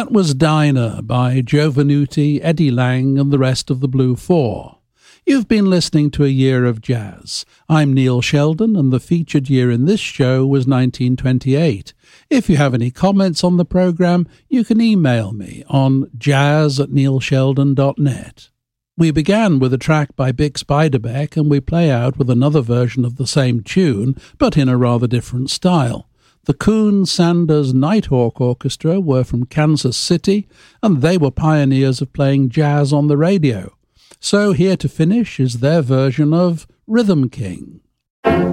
That was Dinah by Joe Venuti, Eddie Lang and the rest of the Blue Four. You've been listening to A Year of Jazz. I'm Neil Sheldon, and the featured year in this show was 1928. If you have any comments on the programme, you can email me on jazz@neilsheldon.net. We began with a track by Bix Beiderbecke, and we play out with another version of the same tune, but in a rather different style. The Coon Sanders Nighthawk Orchestra were from Kansas City, and they were pioneers of playing jazz on the radio. So here to finish is their version of Rhythm King.